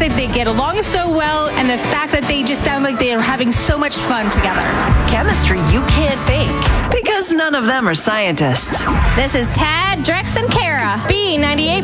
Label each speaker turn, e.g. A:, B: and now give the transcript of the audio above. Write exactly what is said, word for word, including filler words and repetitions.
A: that they get along so well and the fact that they just sound like they are having so much fun together.
B: Chemistry you can't fake because none of them are scientists.
C: This is Tad, Drex, and Kara.
D: B ninety-eight